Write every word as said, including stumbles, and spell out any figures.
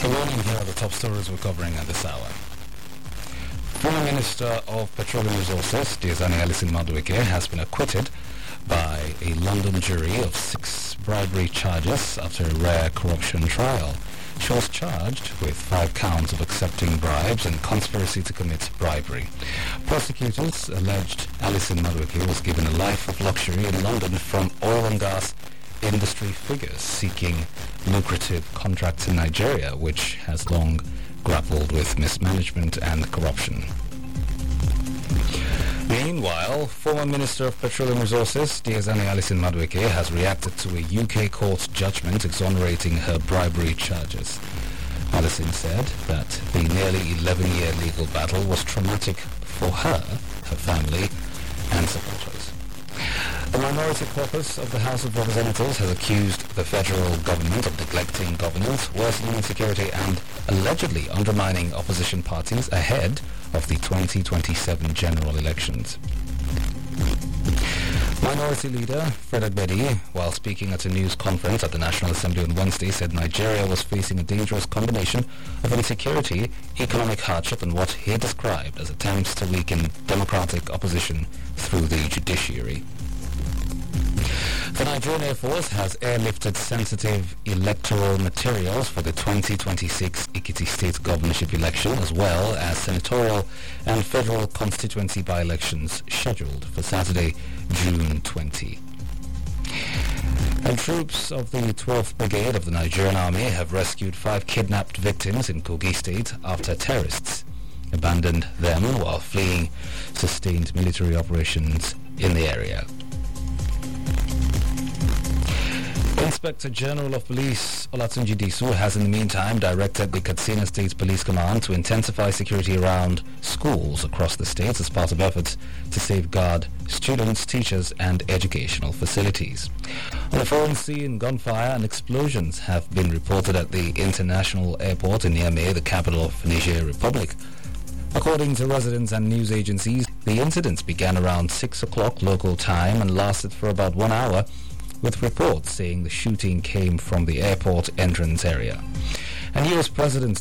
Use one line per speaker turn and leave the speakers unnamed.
Good morning. Here are the top stories we're covering at this hour. Former Minister of Petroleum Resources, Diezani Alison Madueke, has been acquitted by a London jury of six bribery charges after a rare corruption trial. She was charged with five counts of accepting bribes and conspiracy to commit bribery. Prosecutors alleged Alison Madueke was given a life of luxury in London from oil and gas industry figures seeking lucrative contracts in Nigeria, which has long grappled with mismanagement and corruption. Meanwhile, former Minister of Petroleum Resources, Diezani Alison Madueke, has reacted to a U K court judgment exonerating her bribery charges. Alison said that the nearly eleven-year legal battle was traumatic for her, her family, and supporters. The minority caucus of the House of Representatives has accused the federal government of neglecting governance, worsening insecurity, and allegedly undermining opposition parties ahead of the twenty twenty-seven general elections. Minority Leader Fred Agbedi, while speaking at a news conference at the National Assembly on Wednesday, said Nigeria was facing a dangerous combination of insecurity, economic hardship, and what he described as attempts to weaken democratic opposition through the judiciary. The Nigerian Air Force has airlifted sensitive electoral materials for the twenty twenty-six Ekiti State governorship election, as well as senatorial and federal constituency by-elections scheduled for Saturday, June twentieth. And troops of the twelfth Brigade of the Nigerian Army have rescued five kidnapped victims in Kogi State after terrorists abandoned them while fleeing sustained military operations in the area. Inspector General of Police Olatunji Disu has in the meantime directed the Katsina State Police Command to intensify security around schools across the state as part of efforts to safeguard students, teachers and educational facilities. On the foreign scene, gunfire and explosions have been reported at the international airport in Niamey, the capital of Niger Republic. According to residents and news agencies, the incidents began around six o'clock local time and lasted for about one hour, with reports saying the shooting came from the airport entrance area. And U S President